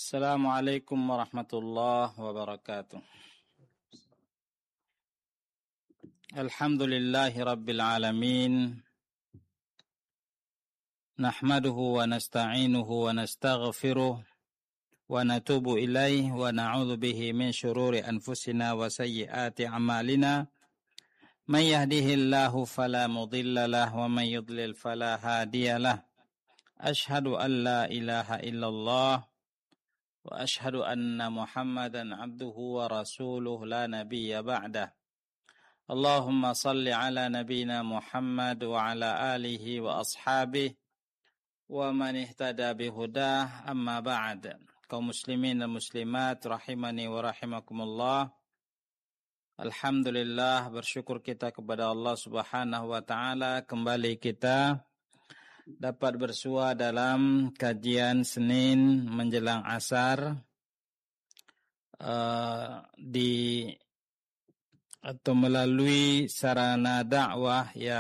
Assalamualaikum warahmatullahi wabarakatuh. Alhamdulillahi rabbil alamin. Nahmaduhu wa nasta'inuhu wa nastaghfiruh wa natubu ilaih wa na'udzu bihi min syururi anfusina wa sayyiati a'malina. Man yahdihillahu fala mudilla lahu wa man yudlil fala hadiyalah. Ashhadu an la ilaha illallah wa ashhadu anna Muhammadan abduhu wa rasuluh la nabiyya ba'dah. Allahumma salli ala nabiyyina Muhammad wa ala alihi wa ashabihi wa man ihtada bihudah, amma ba'd. Kaum muslimin dan muslimat rahimani wa rahimakumullah. Alhamdulillah, bersyukur kita kepada Allah Subhanahu wa taala, kembali kita dapat bersua dalam kajian Senin menjelang asar melalui sarana dakwah